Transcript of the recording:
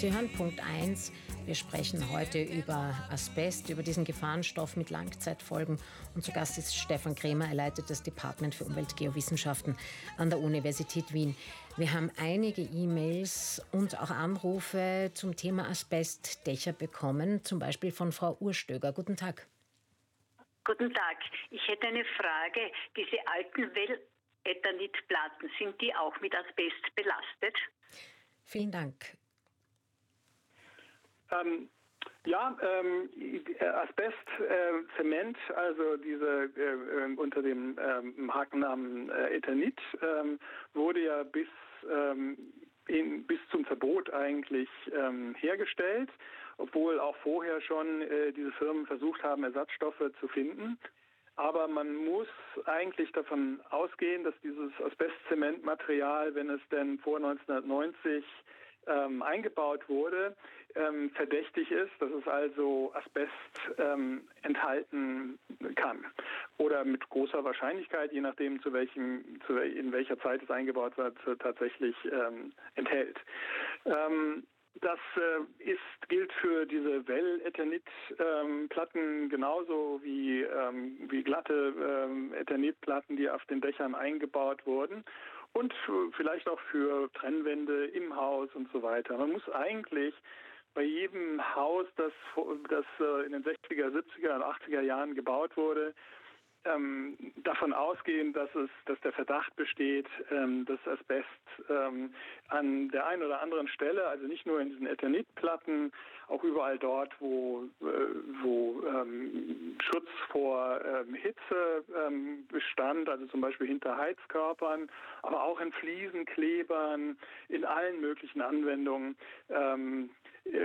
Sie hören Punkt 1. Wir sprechen heute über Asbest, über diesen Gefahrenstoff mit Langzeitfolgen. Und zu Gast ist Stefan Kremer. Er leitet das Department für Umweltgeowissenschaften an der Universität Wien. Wir haben einige E-Mails und auch Anrufe zum Thema Asbestdächer bekommen, zum Beispiel von Frau Urstöger. Guten Tag. Guten Tag. Ich hätte eine Frage. Diese alten Ethanitplatten, sind die auch mit Asbest belastet? Vielen Dank. Asbest, Zement, also diese unter dem Markennamen Ethanit, wurde ja bis zum Verbot eigentlich hergestellt, obwohl auch vorher schon diese Firmen versucht haben, Ersatzstoffe zu finden. Aber man muss eigentlich davon ausgehen, dass dieses Asbestzementmaterial, wenn es denn vor 1990 eingebaut wurde, verdächtig ist, dass es also Asbest enthalten kann. Oder mit großer Wahrscheinlichkeit, je nachdem in welcher Zeit es eingebaut wird, tatsächlich enthält. Das gilt für diese Well-Ethanit-Platten genauso wie glatte Ethanitplatten, die auf den Dächern eingebaut wurden. Und vielleicht auch für Trennwände im Haus und so weiter. Man muss eigentlich bei jedem Haus, das in den 60er, 70er und 80er Jahren gebaut wurde, davon ausgehen, dass der Verdacht besteht, dass Asbest an der einen oder anderen Stelle, also nicht nur in diesen Ethanitplatten, auch überall dort, wo Schutz vor Hitze bestand, also zum Beispiel hinter Heizkörpern, aber auch in Fliesenklebern, in allen möglichen Anwendungen,